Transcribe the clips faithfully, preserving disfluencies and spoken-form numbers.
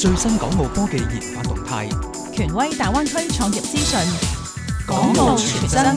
最新港澳科技研發動態， 權威大灣區創業資訊， 港澳全真。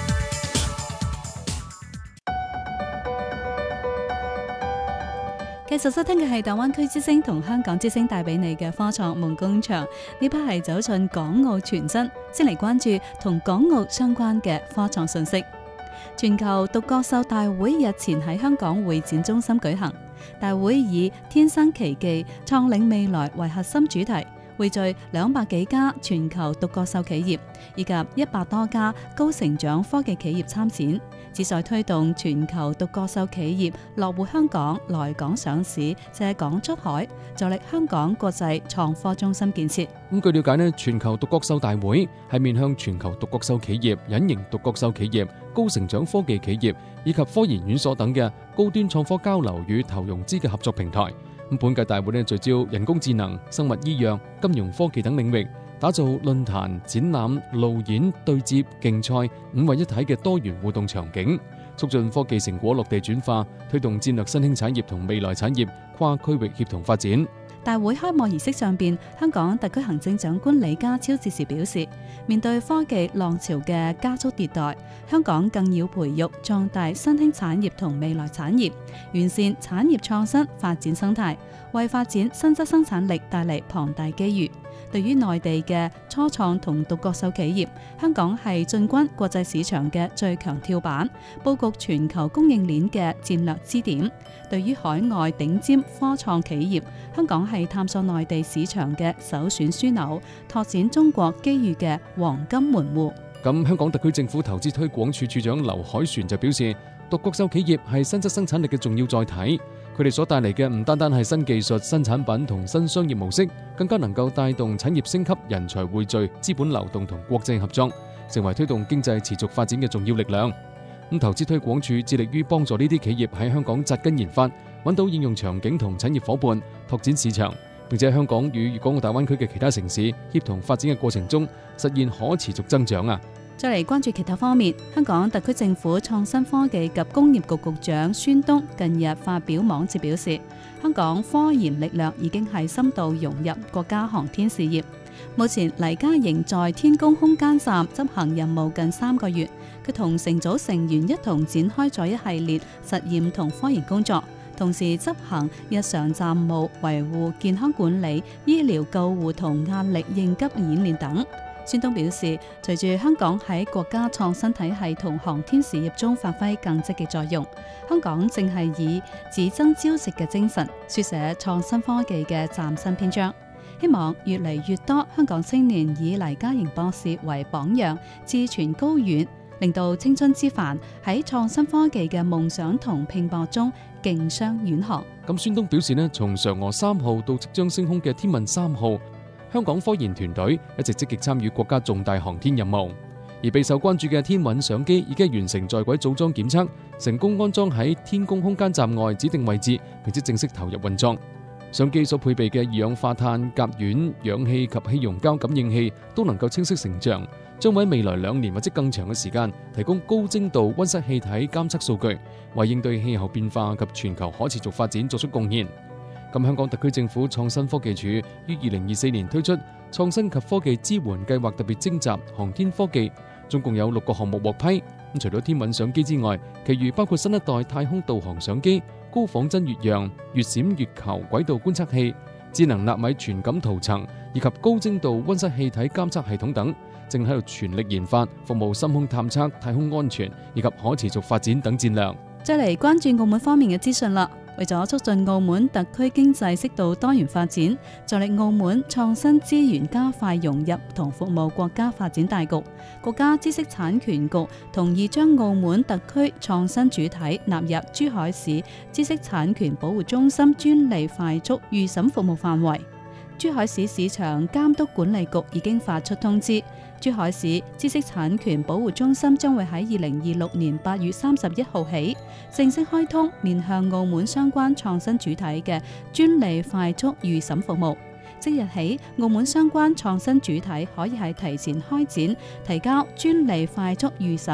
繼續收聽嘅係大灣區之聲同香港之聲帶俾你嘅科創夢工場，呢 part 係走進港澳全真，先嚟關注同港澳相關嘅科創信息。全球獨角獸大會日前喺香港會展中心舉行，大會以天生奇技，創領未來為核心主題，匯聚兩百幾家全球獨角獸企業以及一百多家高成長科技企業參展，旨在推動全球獨角獸企業落戶香港、來港上市、借港出海，助力香港國際創科中心建設。 咁據了解呢，全球獨角獸大會係面向全球獨角獸企業、隱形獨角獸企業、高成長科技企業以及科研院所等嘅高端創科交流與投融資嘅合作平台。咁本屆大會呢聚焦人工智能、生物醫藥、金融科技等領域，打造論壇、展覽、路演、對接、競賽五位一體嘅多元互動場景，促進科技成果落地轉化，推動戰略新興產業同未來產業跨區域協同發展。 大會開幕儀式上邊，香港特區行政長官李家超致辭表示，面對科技浪潮嘅加速迭代，香港更要培育壯大新興產業同未來產業，完善產業創新發展生態，為發展新質生產力帶嚟龐大機遇。對於內地嘅初創同獨角獸企業，香港係進軍國際市場嘅最強跳板，佈局全球供應鏈嘅戰略支點。對於海外頂尖科創企業，香港係探索內地市場嘅首選樞紐，拓展中國機遇嘅黃金門戶。 咁香港特區政府投資推廣處處長劉凱旋就表示，獨角獸企業係新質生產力嘅重要載體，佢哋所帶嚟嘅唔單單係新技術、新產品同新商業模式，更加能夠帶動產業升級、人才匯聚、資本流動同國際合作，成為推動經濟持續發展嘅重要力量。咁投資推廣處致力於幫助呢啲企業喺香港扎根研發，揾到應用場景同產業夥伴，拓展市場，並且喺香港與粵港澳大灣區嘅其他城市協同發展嘅過程中，實現可持續增長啊！ 再嚟關注其他方面，香港特區政府創新科技及工業局局長孫東近日發表網誌表示，香港科研力量已經係深度融入國家航天事業。目前黎嘉瑩在天宮空間站執行任務近三個月，佢同乘組成員一同展開咗一系列實驗同科研工作，同時執行日常站務、維護健康管理、醫療救護同壓力應急演練等。孫東表示，隨住香港喺國家創新體系同航天事業中發揮更積極作用，香港正係以只爭朝夕嘅精神，書寫創新科技嘅嶄新篇章。希望越嚟越多香港青年以黎嘉瑩博士為榜樣，志存高遠，令到青春之帆喺創新科技嘅夢想同拼搏中競相遠航。 咁孫東表示呢，從嫦娥三號到即將升空嘅天問三號，香港科研團隊一直積極參與國家重大航天任務，而備受關注嘅天韻相機已經完成在軌組裝檢測，成功安裝喺天宮空間站外指定位置，並且正式投入運作。相機所配備嘅二氧化碳、甲烷、氧氣及氣溶膠感應器都能夠清晰成像，將會喺未來兩年或者更長嘅時間提供高精度溫室氣體監測數據，為應對氣候變化及全球可持續發展作出貢獻。咁香港特區政府創新科技署於二零二四年推出創新及科技支援計劃特別徵集航天科技，總共有六個項目獲批。咁除咗天韻相機之外，其餘包括新一代太空導航相機、高仿真月樣、月閃月球軌道觀測器、智能納米傳感塗層以及高精度溫室氣體監測系統等，正喺度全力研發，服務深空探測、太空安全以及可持續發展等戰略。 再嚟關注澳門方面嘅資訊啦。為咗促進澳門特區經濟適度多元發展，助力澳門創新資源加快融入同服務國家發展大局，國家知識產權局同意將澳門特區創新主體納入珠海市知識產權保護中心專利快速預審服務範圍。珠海市市場監督管理局已經發出通知，珠海市知識產權保護中心將會喺二零二六年八月三十一號起正式開通面向澳門相關創新主體嘅專利快速預審服務。即日起，澳門相關創新主體可以係提前開展提交專利快速預審